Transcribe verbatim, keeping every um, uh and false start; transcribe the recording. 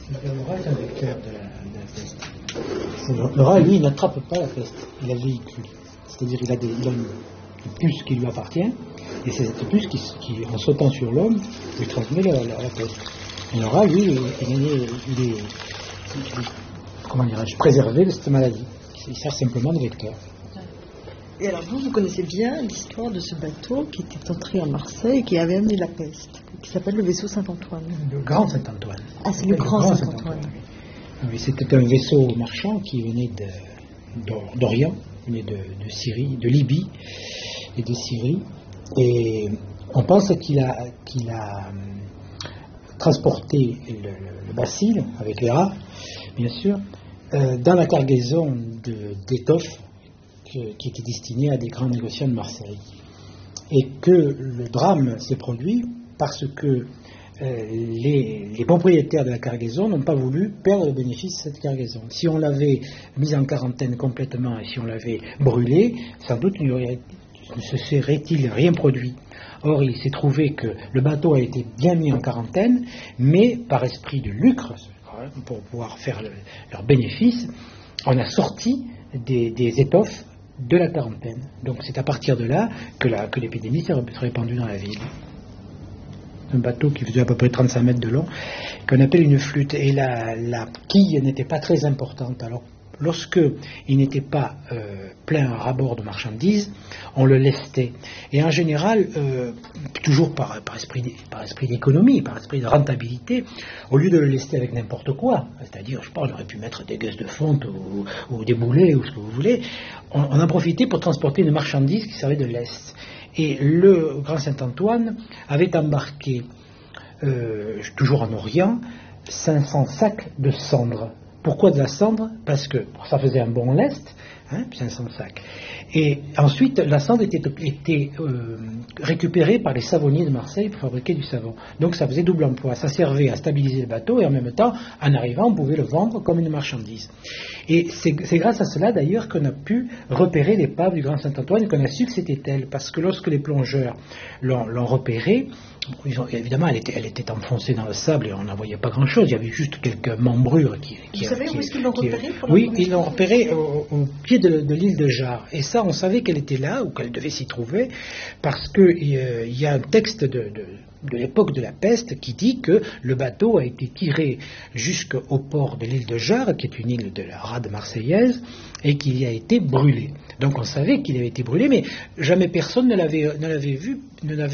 Le rat est un vecteur de la, de la peste. Le rat, lui, il n'attrape pas la peste, il la véhicule. C'est-à-dire qu'il a, des, il a une, une puce qui lui appartient, et c'est cette puce qui, qui en sautant sur l'homme, lui transmet la, la, la peste. Et le rat, lui, il est, il est, il est comment dirais-je, préservé de cette maladie. Il sert simplement de vecteur. Et alors vous, vous connaissez bien l'histoire de ce bateau qui était entré à Marseille et qui avait amené la peste, qui s'appelle le vaisseau Saint-Antoine. Le Grand Saint-Antoine. Ah, c'est le Grand Saint-Antoine. Saint-Antoine. Oui, c'était un vaisseau marchand qui venait de, d'Orient, venait de, de Syrie, de Libye et de Syrie. Et on pense qu'il a, qu'il a transporté le, le, le bacille, avec les rats, bien sûr, euh, dans la cargaison de, d'étoffes qui était destiné à des grands négociants de Marseille. Et que le drame s'est produit parce que euh, les, les propriétaires de la cargaison n'ont pas voulu perdre le bénéfice de cette cargaison. Si on l'avait mise en quarantaine complètement et si on l'avait brûlée, sans doute ne se serait-il rien produit. Or, il s'est trouvé que le bateau a été bien mis en quarantaine, mais par esprit de lucre, pour pouvoir faire le, leur bénéfice, on a sorti des, des étoffes de la quarantaine. Donc c'est à partir de là que, la, que l'épidémie s'est répandue dans la ville. Un bateau qui faisait à peu près trente-cinq mètres de long, qu'on appelle une flûte. Et la, la quille n'était pas très importante. Alors lorsque il n'était pas euh, plein à ras-bord de marchandises, on le lestait. Et en général, euh, toujours par, par, esprit, par esprit d'économie, par esprit de rentabilité, au lieu de le lester avec n'importe quoi, c'est-à-dire, je sais pas, on aurait pu mettre des gueuses de fonte ou, ou des boulets ou ce que vous voulez, on, on en profitait pour transporter une marchandise qui servait de lest. Et le Grand Saint-Antoine avait embarqué, euh, toujours en Orient, cinq cents sacs de cendres. Pourquoi de la cendre? Parce que ça faisait un bon lest, hein, cinq cents sacs. Et ensuite, la cendre était, était euh, récupérée par les savonniers de Marseille pour fabriquer du savon. Donc ça faisait double emploi. Ça servait à stabiliser le bateau et en même temps, en arrivant, on pouvait le vendre comme une marchandise. Et c'est, c'est grâce à cela d'ailleurs qu'on a pu repérer l'épave du Grand Saint-Antoine et qu'on a su que c'était elle. Parce que lorsque les plongeurs l'ont, l'ont repérée, ils ont, évidemment, elle était, elle était enfoncée dans le sable et on n'en voyait pas grand-chose. Il y avait juste quelques membrures qui... qui Vous savez qui, où est-ce qu'ils l'ont qui, repérée pour Oui, ils l'ont repérée au, au pied de, de l'île de Jard. Et ça, on savait qu'elle était là, ou qu'elle devait s'y trouver, parce qu'il euh, y a un texte de, de, de l'époque de la peste qui dit que le bateau a été tiré jusqu'au port de l'île de Jard, qui est une île de la rade marseillaise, et qu'il y a été brûlé. Donc on savait qu'il avait été brûlé, mais jamais personne ne l'avait, ne l'avait vu, ne l'avait